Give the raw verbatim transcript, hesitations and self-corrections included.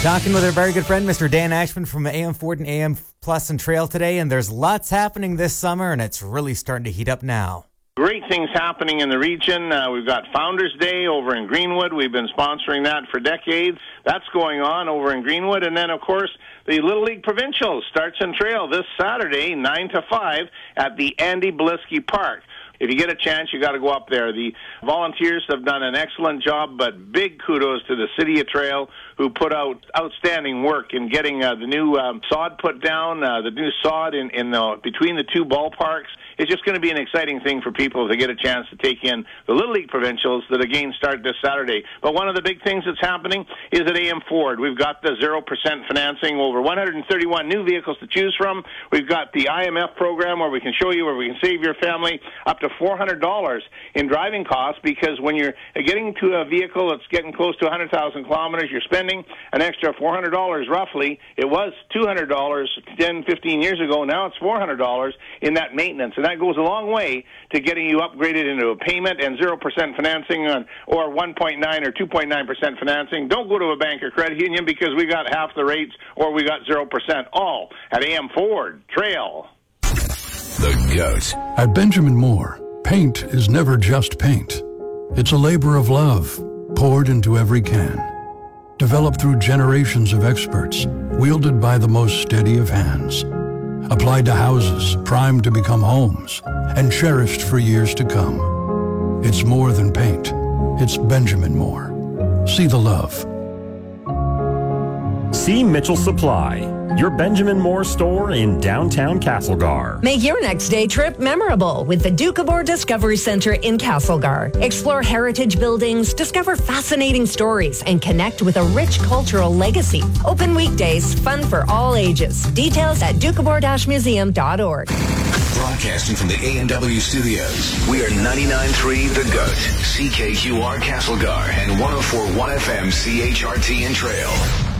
Talking with our very good friend, Mister Dan Ashman from A M Ford and A M Plus and Trail today, and there's lots happening this summer, and it's really starting to heat up now. Great things happening in the region. Uh, we've got Founders Day over in Greenwood. We've been sponsoring that for decades. That's going on over in Greenwood. And then, of course, the Little League Provincials starts in Trail this Saturday, nine to five, at the Andy Beliski Park. If you get a chance, you got to go up there. The volunteers have done an excellent job, but big kudos to the City of Trail, who put out outstanding work in getting uh, the new um, sod put down, uh, the new sod in, in the, between the two ballparks. It's just going to be an exciting thing for people to get a chance to take in the Little League Provincials that, again, start this Saturday. But one of the big things that's happening is at A M Ford. We've got the zero percent financing, over one hundred thirty-one new vehicles to choose from. We've got the I M F program where we can show you where we can save your family up to four hundred dollars in driving costs, because when you're getting to a vehicle that's getting close to one hundred thousand kilometers, you're spending an extra four hundred dollars roughly. It was two hundred dollars ten, fifteen years ago. Now it's four hundred dollars in that maintenance. And that goes a long way to getting you upgraded into a payment and zero percent financing on, or one point nine or two point nine percent financing. Don't go to a bank or credit union, because we got half the rates or we got zero percent. All at A M Ford Trail. The GOAT. At Benjamin Moore, paint is never just paint. It's a labor of love poured into every can. Developed through generations of experts, wielded by the most steady of hands. Applied to houses primed to become homes and cherished for years to come. It's more than paint. It's Benjamin Moore. See the love. See Mitchell Supply, your Benjamin Moore store in downtown Castlegar. Make your next day trip memorable with the Doukhobor Discovery Center in Castlegar. Explore heritage buildings, discover fascinating stories, and connect with a rich cultural legacy. Open weekdays, fun for all ages. Details at doukhobor dash museum dot org. Broadcasting from the A and W studios, we are ninety-nine point three The GOAT, C K Q R Castlegar, and one oh four point one F M C H R T in Trail.